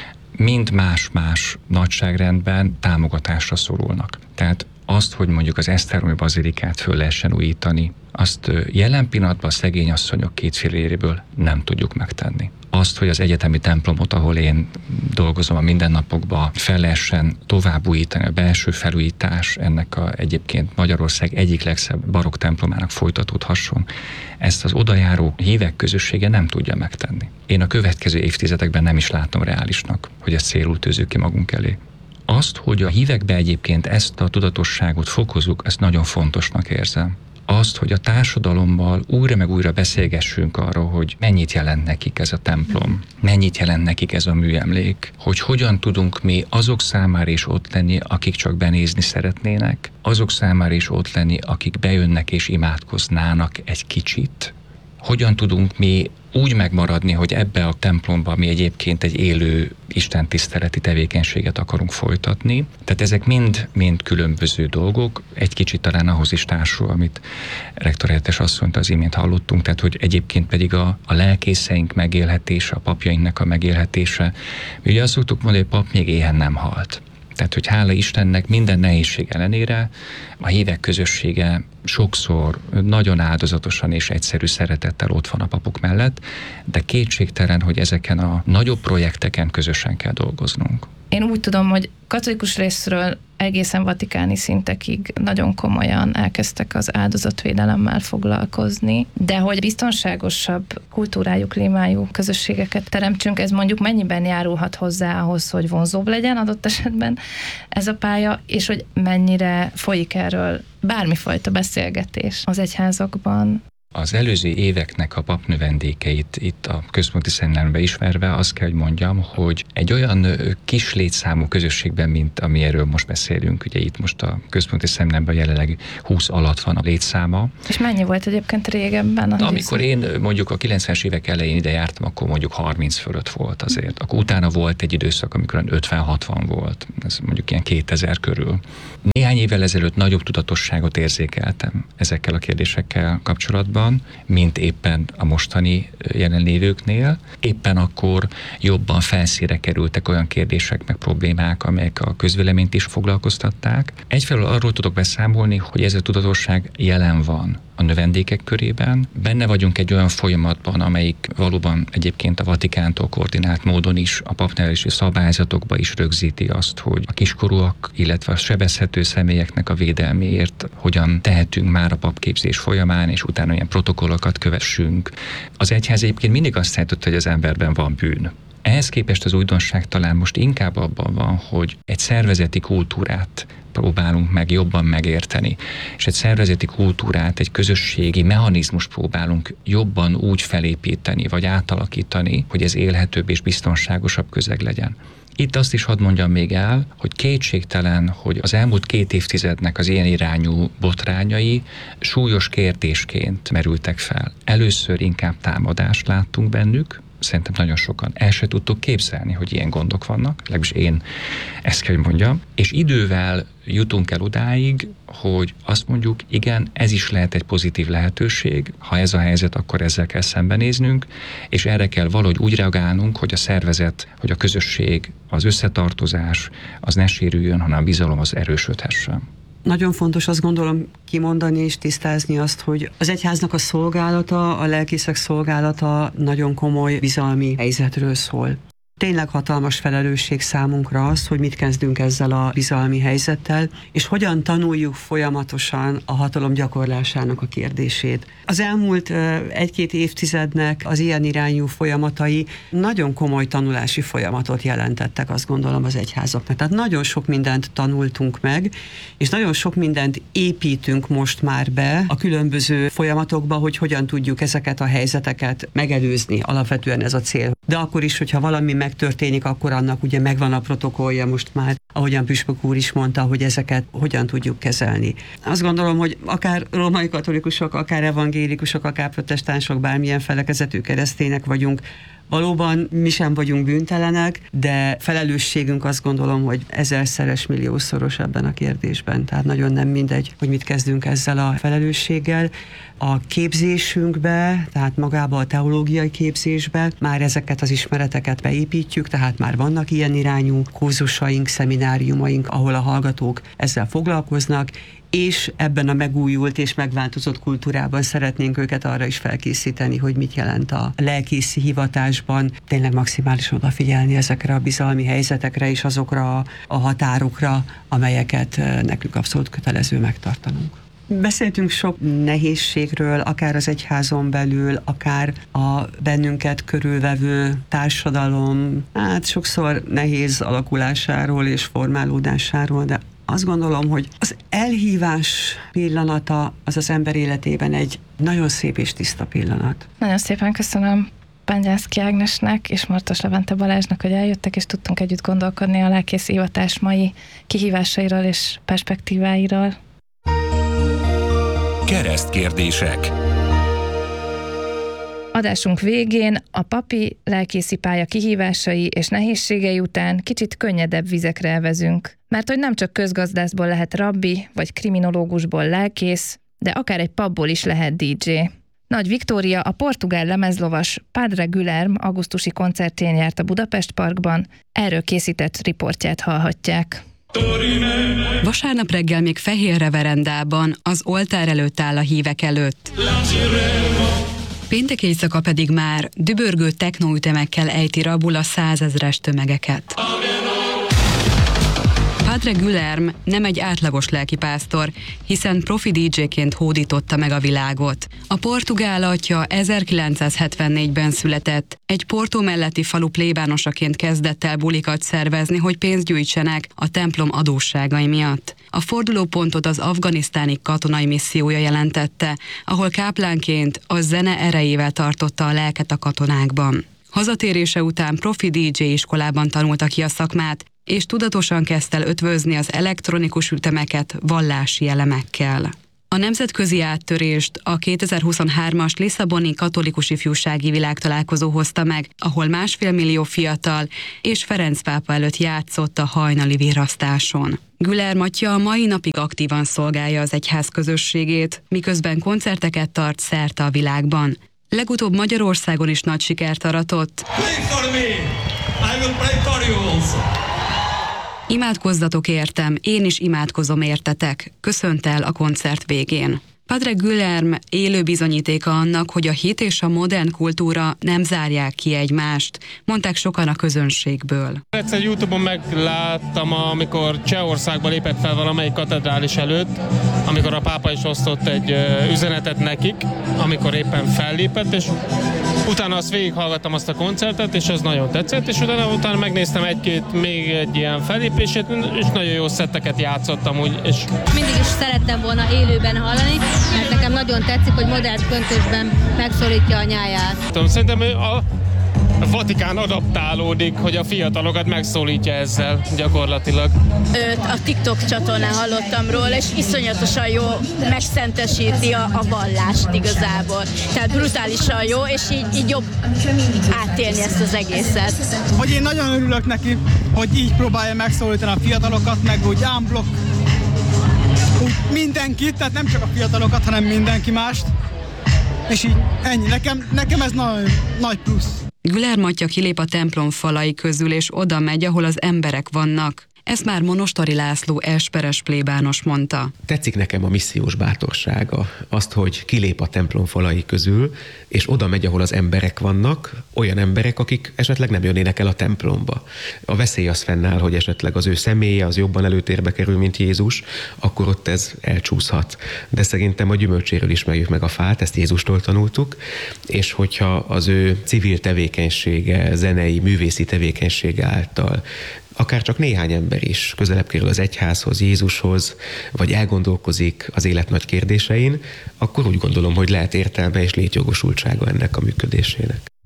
mind más-más nagyságrendben támogatásra szorulnak. Tehát azt, hogy mondjuk az esztergomi bazilikát föl lehessen újítani, azt jelen pillanatban a szegény asszonyok két filléréből nem tudjuk megtenni. Azt, hogy az egyetemi templomot, ahol én dolgozom a mindennapokban, fel lehessen tovább újítani, a belső felújítás ennek a, egyébként Magyarország egyik legszebb barokk templomának folytatódhasson, ezt az odajáró hívek közössége nem tudja megtenni. Én a következő évtizedekben nem is látom reálisnak, hogy ezt célul tűzzük ki magunk elé. Azt, hogy a hívekbe egyébként ezt a tudatosságot fokozzuk, ezt nagyon fontosnak érzem. Azt, hogy a társadalommal újra meg újra beszélgessünk arról, hogy mennyit jelent nekik ez a templom, mennyit jelent nekik ez a műemlék, hogy hogyan tudunk mi azok számára is ott lenni, akik csak benézni szeretnének, azok számára is ott lenni, akik bejönnek és imádkoznának egy kicsit. Hogyan tudunk mi úgy megmaradni, hogy ebbe a templomba mi egyébként egy élő istentiszteleti tevékenységet akarunk folytatni. Tehát ezek mind, mind különböző dolgok, egy kicsit talán ahhoz is társul, amit rektorhelyettes asszonyt az imént hallottunk, tehát hogy egyébként pedig a, a lelkészeink megélhetése, a papjainknak a megélhetése. Mi ugye azt szoktuk mondani, hogy a pap még éhen nem halt. Tehát, hogy hála Istennek minden nehézség ellenére a hívek közössége sokszor nagyon áldozatosan és egyszerű szeretettel ott van a papok mellett, de kétségtelen, hogy ezeken a nagyobb projekteken közösen kell dolgoznunk.
Én úgy tudom, hogy katolikus részről egészen vatikáni szintekig nagyon komolyan elkezdtek az áldozatvédelemmel foglalkozni, de hogy biztonságosabb kultúrájú, klímájú közösségeket teremtsünk, ez mondjuk mennyiben járulhat hozzá ahhoz, hogy vonzóbb legyen adott esetben ez a pálya, és hogy mennyire folyik erről bármifajta beszélgetés az egyházakban.
Az előző éveknek a papnövendékeit itt a központi szemináriumban ismerve azt kell, hogy mondjam, hogy egy olyan kis létszámú közösségben, mint ami erről most beszélünk, ugye itt most a központi szemináriumban jelenleg húsz alatt van a létszáma.
És mennyi volt egyébként régebben?
Amikor én mondjuk a kilencvenes évek elején ide jártam, akkor mondjuk harminc fölött volt azért. Akkor utána volt egy időszak, amikor ötven-hatvan volt. Ez mondjuk ilyen kétezer körül. Néhány évvel ezelőtt nagyobb tudatosságot érzékeltem ezekkel a kérdésekkel kapcsolatban, mint éppen a mostani jelenlévőknél. Éppen akkor jobban felszínre kerültek olyan kérdések meg problémák, amelyek a közvéleményt is foglalkoztatták. Egyfelől arról tudok beszámolni, hogy ez a tudatosság jelen van a növendékek körében. Benne vagyunk egy olyan folyamatban, amelyik valóban egyébként a Vatikántól koordinált módon is a papnevelési szabályzatokba is rögzíti azt, hogy a kiskorúak, illetve a sebezhető személyeknek a védelméért hogyan tehetünk már a papképzés folyamán, és utána ilyen protokollokat kövessünk. Az egyház egyébként mindig azt állította, hogy az emberben van bűn. Ehhez képest az újdonság talán most inkább abban van, hogy egy szervezeti kultúrát próbálunk meg jobban megérteni, és egy szervezeti kultúrát, egy közösségi mechanizmust próbálunk jobban úgy felépíteni, vagy átalakítani, hogy ez élhetőbb és biztonságosabb közeg legyen. Itt azt is hadd mondjam még el, hogy kétségtelen, hogy az elmúlt két évtizednek az ilyen irányú botrányai súlyos kérdésként merültek fel. Először inkább támadást láttunk bennük, szerintem nagyon sokan el se tudtuk képzelni, hogy ilyen gondok vannak, legalábbis én ezt kell, hogy mondjam, és idővel jutunk el odáig, hogy azt mondjuk, igen, ez is lehet egy pozitív lehetőség, ha ez a helyzet, akkor ezzel kell szembenéznünk, és erre kell valahogy úgy reagálnunk, hogy a szervezet, hogy a közösség, az összetartozás, az ne sérüljön, hanem a bizalom az erősödhessen.
Nagyon fontos azt gondolom kimondani és tisztázni azt, hogy az egyháznak a szolgálata, a lelkészek szolgálata nagyon komoly bizalmi helyzetről szól. Tényleg hatalmas felelősség számunkra az, hogy mit kezdünk ezzel a bizalmi helyzettel, és hogyan tanuljuk folyamatosan a hatalom gyakorlásának a kérdését. Az elmúlt egy-két évtizednek az ilyen irányú folyamatai nagyon komoly tanulási folyamatot jelentettek, azt gondolom, az egyházaknak. Tehát nagyon sok mindent tanultunk meg, és nagyon sok mindent építünk most már be a különböző folyamatokba, hogy hogyan tudjuk ezeket a helyzeteket megelőzni. Alapvetően ez a cél. De akkor is, hogyha valami megtörténik, akkor annak ugye megvan a protokollja most már, ahogyan püspök úr is mondta, hogy ezeket hogyan tudjuk kezelni. Azt gondolom, hogy akár római katolikusok, akár evangélikusok, akár protestánsok, bármilyen felekezetű keresztények vagyunk, Valóban mi sem vagyunk bűntelenek, de felelősségünk azt gondolom, hogy ezerszeres, milliószoros ebben a kérdésben. Tehát nagyon nem mindegy, hogy mit kezdünk ezzel a felelősséggel. A képzésünkbe, tehát magába a teológiai képzésbe már ezeket az ismereteket beépítjük, tehát már vannak ilyen irányú kurzusaink, szemináriumaink, ahol a hallgatók ezzel foglalkoznak, és ebben a megújult és megváltozott kultúrában szeretnénk őket arra is felkészíteni, hogy mit jelent a lelkészi hivatásban, tényleg maximálisan odafigyelni ezekre a bizalmi helyzetekre és azokra a határokra, amelyeket nekünk abszolút kötelező megtartanunk. Beszéltünk sok nehézségről, akár az egyházon belül, akár a bennünket körülvevő társadalom, hát sokszor nehéz alakulásáról és formálódásáról, de azt gondolom, hogy az elhívás pillanata az az ember életében egy nagyon szép és tiszta pillanat.
Nagyon szépen köszönöm Pángyánszky Ágnesnek és Martos Levente Balázsnak, hogy eljöttek, és tudtunk együtt gondolkodni a lelkészi hivatás mai kihívásairól és perspektíváiról.
Keresztkérdések.
Adásunk végén a papi lelkészi pálya kihívásai és nehézségei után kicsit könnyedebb vizekre elvezünk. Mert hogy nem csak közgazdászból lehet rabbi, vagy kriminológusból lelkész, de akár egy pubból is lehet dé dzsé. Nagy Viktória, a portugál lemezlovas Padre Guilherme augusztusi koncertjén járt a Budapest Parkban, erről készített riportját hallhatják.
Vasárnap reggel még Fehérre verendában, az oltár előtt áll a hívek előtt. Péntek éjszaka pedig már dübörgő technóütemekkel ejti rabul a százezres tömegeket. Padre Guilherme nem egy átlagos lelkipásztor, hiszen profi dé dzséként hódította meg a világot. A portugál atya ezerkilencszázhetvennégyben született, egy Porto melletti falu plébánosaként kezdett el bulikat szervezni, hogy pénzt gyűjtsenek a templom adósságai miatt. A fordulópontot az afganisztáni katonai missziója jelentette, ahol káplánként a zene erejével tartotta a lelket a katonákban. Hazatérése után profi dé dzsé iskolában tanulta ki a szakmát, és tudatosan kezdte el ötvözni az elektronikus ütemeket vallási elemekkel. A nemzetközi áttörést a kétezer-huszonhármas Lisszaboni katolikus ifjúsági világtalálkozó hozta meg, ahol másfél millió fiatal és Ferenc pápa előtt játszott a hajnali virrasztáson. Guilherme atya a mai napig aktívan szolgálja az egyház közösségét, miközben koncerteket tart szerte a világban. Legutóbb Magyarországon is nagy sikert aratott. Imádkozzatok értem, én is imádkozom értetek, köszönt el a koncert végén. Padre Guilherme élő bizonyítéka annak, hogy a hit és a modern kultúra nem zárják ki egymást, mondták sokan a közönségből.
Egyszer YouTube-on megláttam, amikor Csehországba lépett fel valamelyik katedrális előtt, amikor a pápa is osztott egy üzenetet nekik, amikor éppen fellépett, és utána azt végighallgattam azt a koncertet, és az nagyon tetszett, és utána, utána megnéztem egy-két, még egy ilyen fellépését, és nagyon jó szetteket játszottam úgy. És...
Mindig is szerettem volna élőben hallani, mert nekem nagyon tetszik, hogy modern köntösben megszólítja a nyáját.
Szerintem a Vatikán adaptálódik, hogy a fiatalokat megszólítja ezzel gyakorlatilag.
Őt a TikTok csatornán hallottam róla, és iszonyatosan jó megszentesíti a, a vallást igazából. Tehát brutálisan jó, és így, így jobb átélni ezt az egészet.
Hogy én nagyon örülök neki, hogy így próbálja megszólítani a fiatalokat, meg úgy unblock úgy mindenkit, tehát nem csak a fiatalokat, hanem mindenki mást. És így ennyi. Nekem, nekem ez nagy, nagy plusz.
Guilherme atya kilép a templom falai közül, és oda megy, ahol az emberek vannak. Ezt már Monostori László esperes plébános mondta.
Tetszik nekem a missziós bátorsága, azt, hogy kilép a templom falai közül, és oda megy, ahol az emberek vannak, olyan emberek, akik esetleg nem jönnének el a templomba. A veszély az fennáll, hogy esetleg az ő személye az jobban előtérbe kerül, mint Jézus, akkor ott ez elcsúszhat. De szerintem a gyümölcséről ismerjük meg a fát, ezt Jézustól tanultuk, és hogyha az ő civil tevékenysége, zenei, művészi tevékenysége által akár csak néhány ember is közelebb kerül az egyházhoz, Jézushoz, vagy elgondolkozik az élet nagy kérdésein, akkor úgy gondolom, hogy lehet értelme és létjogosultsága ennek a működésének. A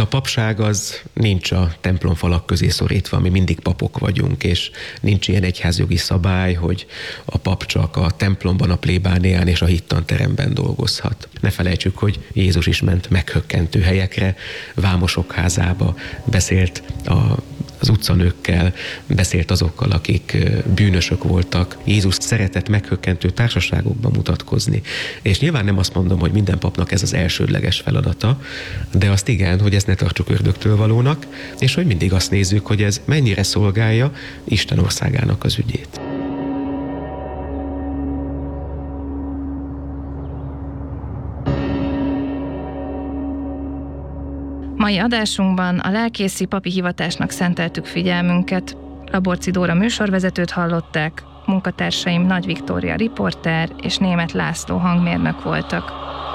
A papság az nincs a templomfalak közé szorítva, mi mindig papok vagyunk, és nincs ilyen egyházjogi szabály, hogy a pap csak a templomban, a plébánián és a hittanteremben dolgozhat. Ne felejtsük, hogy Jézus is ment meghökkentő helyekre, vámosok házába, beszélt a az utcanőkkel, beszélt azokkal, akik bűnösök voltak. Jézus szeretett meghökkentő társaságokban mutatkozni. És nyilván nem azt mondom, hogy minden papnak ez az elsődleges feladata, de azt igen, hogy ezt ne tartsuk ördögtől valónak, és hogy mindig azt nézzük, hogy ez mennyire szolgálja Isten országának az ügyét.
Mai adásunkban a lelkészi papi hivatásnak szenteltük figyelmünket. Laborczy Dóra műsorvezetőt hallották, munkatársaim Nagy Viktória riporter és Németh László hangmérnök voltak.